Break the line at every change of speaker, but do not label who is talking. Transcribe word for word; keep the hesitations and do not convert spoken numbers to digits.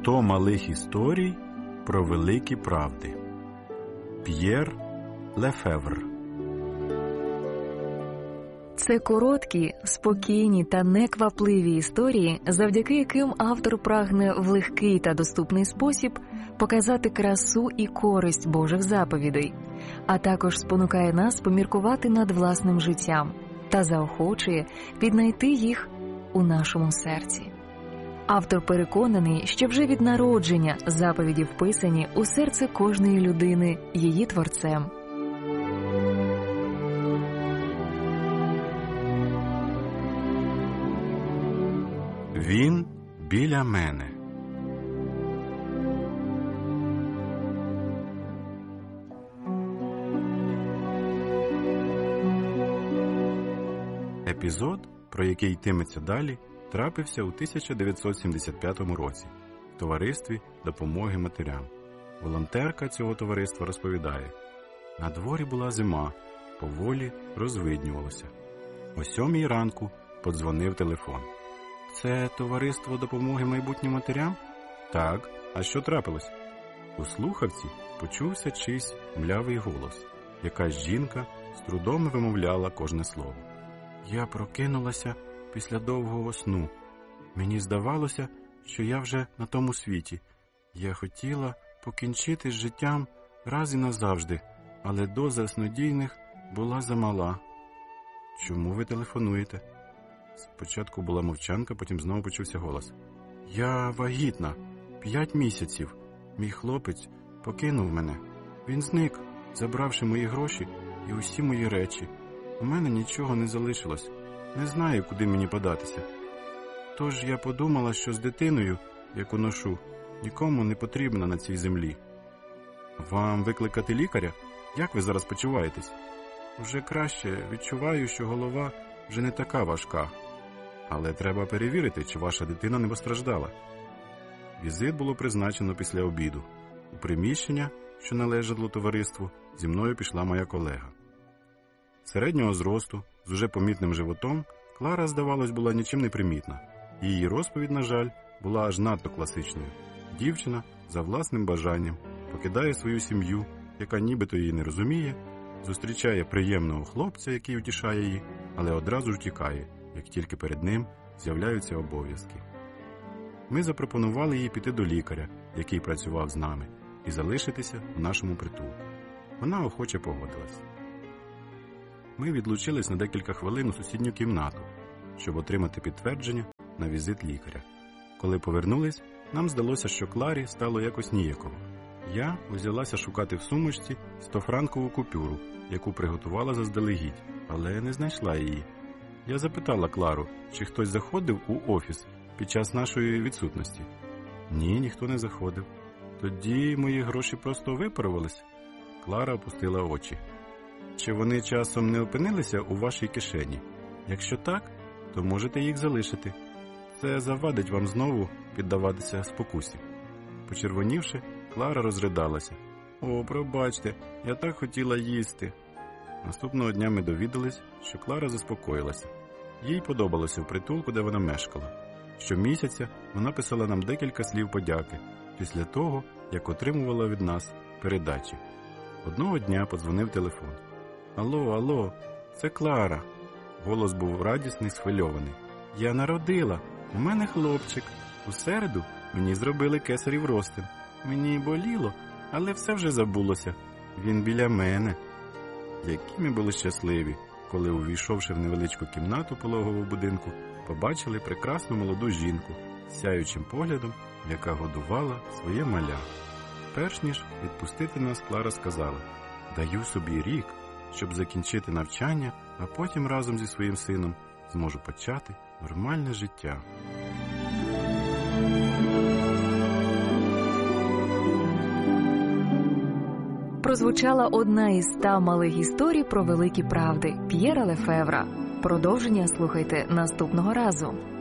сто малих історій про великі правди. П'єр Лефевр.
Це короткі, спокійні та неквапливі історії, завдяки яким автор прагне в легкий та доступний спосіб показати красу і користь Божих заповідей, а також спонукає нас поміркувати над власним життям та заохочує віднайти їх у нашому серці. Автор переконаний, що вже від народження заповіді вписані у серце кожної людини її творцем.
Він біля мене. Епізод, про який йтиметься далі, трапився у тисяча дев'ятсот сімдесят п'ятому році в товаристві допомоги матерям. Волонтерка цього товариства розповідає: на дворі була зима, поволі розвиднювалося. О сьомій ранку подзвонив телефон. Це товариство допомоги майбутнім матерям? Так, а що трапилось? У слухавці почувся чийсь млявий голос. Якась жінка з трудом вимовляла кожне слово. Я прокинулася після довгого сну. Мені здавалося, що я вже на тому світі. Я хотіла покінчити з життям раз і назавжди, але доза снодійних була замала. Чому ви телефонуєте? Спочатку була мовчанка, потім знову почувся голос. Я вагітна, п'ять місяців. Мій хлопець покинув мене. Він зник, забравши мої гроші і усі мої речі. У мене нічого не залишилось. Не знаю, куди мені податися. Тож я подумала, що з дитиною, яку ношу, нікому не потрібна на цій землі. Вам викликати лікаря? Як ви зараз почуваєтесь? Уже краще, відчуваю, що голова вже не така важка. Але треба перевірити, чи ваша дитина не постраждала. Візит було призначено після обіду. У приміщення, що належало товариству, зі мною пішла моя колега. Середнього зросту, з уже помітним животом, Клара, здавалось, була нічим не примітна. Її розповідь, на жаль, була аж надто класичною. Дівчина, за власним бажанням, покидає свою сім'ю, яка нібито її не розуміє, зустрічає приємного хлопця, який утішає її, але одразу ж тікає, як тільки перед ним з'являються обов'язки. Ми запропонували їй піти до лікаря, який працював з нами, і залишитися в нашому притулку. Вона охоче погодилась. Ми відлучились на декілька хвилин у сусідню кімнату, щоб отримати підтвердження на візит лікаря. Коли повернулись, нам здалося, що Кларі стало якось ніяково. Я узялася шукати в сумочці стофранкову купюру, яку приготувала заздалегідь, але не знайшла її. Я запитала Клару, чи хтось заходив у офіс під час нашої відсутності. Ні, ніхто не заходив. Тоді мої гроші просто випарувались. Клара опустила очі. Чи вони часом не опинилися у вашій кишені? Якщо так, то можете їх залишити. Це завадить вам знову піддаватися спокусі. Почервонівши, Клара розридалася. О, пробачте, я так хотіла їсти. Наступного дня ми довідались, що Клара заспокоїлася. Їй подобалося в притулку, де вона мешкала. Щомісяця вона писала нам декілька слів подяки, після того, як отримувала від нас передачі. Одного дня подзвонив телефон. «Алло, алло, це Клара». Голос був радісний, схвильований. «Я народила, у мене хлопчик. У середу мені зробили кесарів розтин. Мені боліло, але все вже забулося. Він біля мене». Які ми були щасливі, коли, увійшовши в невеличку кімнату пологового будинку, побачили прекрасну молоду жінку з сяючим поглядом, яка годувала своє маля. Перш ніж відпустити нас, Клара сказала: «Даю собі рік, щоб закінчити навчання, а потім разом зі своїм сином зможу почати нормальне життя».
Прозвучала одна із ста малих історій про великі правди П'єра Лефевра. Продовження слухайте наступного разу.